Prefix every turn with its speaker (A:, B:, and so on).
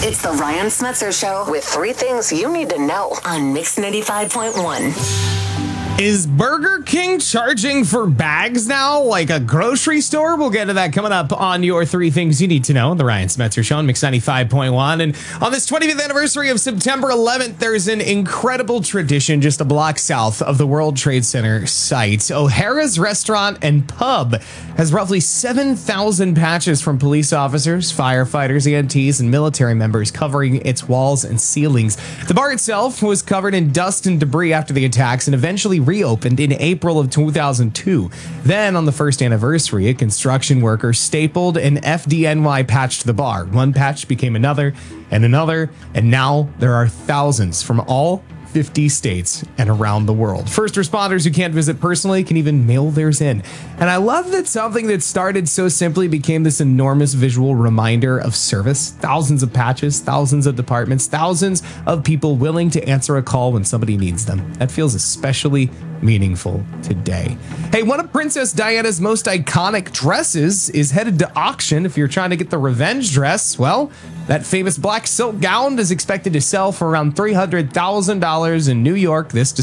A: It's the Ryan Smetzer Show with 3 things you need to know on Mix 95.1.
B: Is Burger King charging for bags now like a grocery store? We'll get to that coming up on your 3 things you need to know on the Ryan Smetzer Show on Mix 95.1. And on this 25th anniversary of September 11th, there's an incredible tradition just a block south of the World Trade Center site. O'Hara's Restaurant and Pub has roughly 7,000 patches from police officers, firefighters, EMTs, and military members covering its walls and ceilings. The bar itself was covered in dust and debris after the attacks and eventually reopened in April of 2002. Then, on the first anniversary, a construction worker stapled an FDNY patch to the bar. One patch became another, and now there are thousands from all 50 states and around the world. First responders who can't visit personally can even mail theirs in. And I love that something that started so simply became this enormous visual reminder of service. Thousands of patches, thousands of departments, thousands of people willing to answer a call when somebody needs them. That feels especially meaningful today. Hey, one of Princess Diana's most iconic dresses is headed to auction. If you're trying to get the revenge dress, well, that famous black silk gown is expected to sell for around $300,000 in New York this